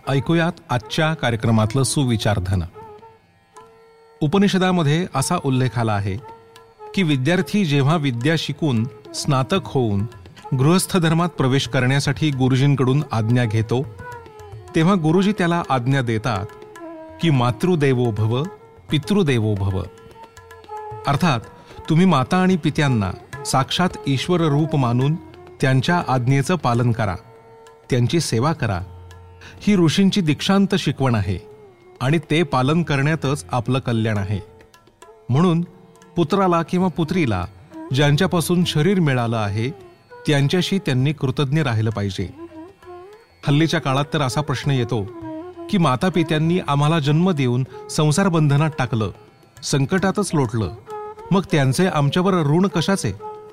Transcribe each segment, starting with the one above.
ऐकूयात आजच्या कार्यक्रमातलं सुविचारधन. उपनिषदामध्ये असा उल्लेख आला आहे की विद्यार्थी जेव्हा विद्या शिकून स्नातक होऊन गृहस्थ धर्मात प्रवेश करण्यासाठी गुरुजींकडून आज्ञा घेतो, तेव्हा गुरुजी त्याला आज्ञा देतात की मातृदेवो भव पितृदेवो भव. अर्थात तुम्ही माता आणि पित्यांना साक्षात ईश्वर रूप मानून त्यांच्या आज्ञेचं पालन करा, त्यांची सेवा करा. ही ऋषींची दीक्षांत शिकवण आहे आणि ते पालन करण्यातच आपलं कल्याण आहे. म्हणून पुत्राला किंवा पुत्रीला ज्यांच्यापासून शरीर मिळालं आहे त्यांच्याशी त्यांनी कृतज्ञ राहिलं पाहिजे. हल्लीच्या काळात तर असा प्रश्न येतो की माता पित्यांनी आम्हाला जन्म देऊन संसार बंधनात टाकलं, संकटातच लोटलं, मग त्यांचे आमच्यावर ऋण कशाचे?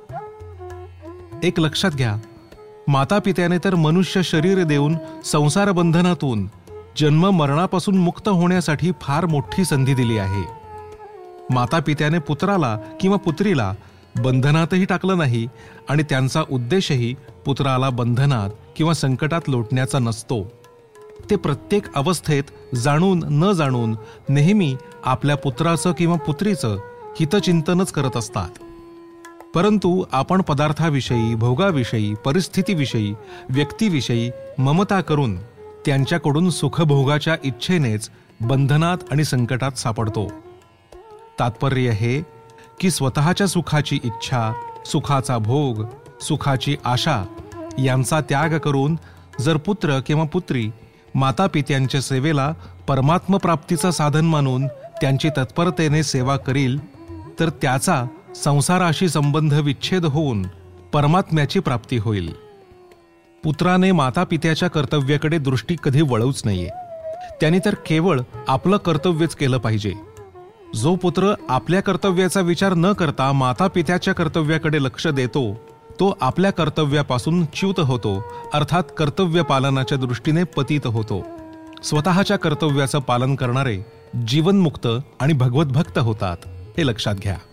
एक लक्षात घ्या, माता पित्याने तर मनुष्य शरीर देऊन संसार बंधनातून जन्म मरणापासून मुक्त होण्यासाठी फार मोठी संधी दिली आहे. माता पित्याने पुत्राला किंवा पुत्रीला बंधनातही टाकलं नाही आणि त्यांचा उद्देशही पुत्राला बंधनात किंवा संकटात लोटण्याचा नसतो. ते प्रत्येक अवस्थेत जाणून न जाणून नेहमी आपल्या पुत्राचं किंवा पुत्रीचं हितचिंतनच करत असतात. परंतु आपण पदार्थाविषयी, भोगाविषयी, परिस्थितीविषयी, व्यक्तीविषयी ममता करून त्यांच्याकडून सुखभोगाच्या इच्छेनेच बंधनात आणि संकटात सापडतो. तात्पर्य हे की स्वतःच्या सुखाची इच्छा, सुखाचा भोग, सुखाची आशा यांचा त्याग करून जर पुत्र किंवा पुत्री माता पित्यांच्या सेवेला परमात्मप्राप्तीचं साधन मानून त्यांची तत्परतेने सेवा करील तर त्याचा संसाराशी संबंध विच्छेद होऊन परमात्म्याची प्राप्ती होईल. पुत्राने माता पित्याच्या कर्तव्याकडे दृष्टी कधी वळवूच नाहीये. त्याने तर केवळ आपलं कर्तव्यच केलं पाहिजे. जो पुत्र आपल्या कर्तव्याचा विचार न करता माता पित्याच्या कर्तव्याकडे लक्ष देतो तो आपल्या कर्तव्यापासून च्युत होतो, अर्थात कर्तव्य पालनाच्या दृष्टीने पतित होतो. स्वतःच्या कर्तव्याचं पालन करणारे जीवनमुक्त आणि भगवत भक्त होतात, हे लक्षात घ्या.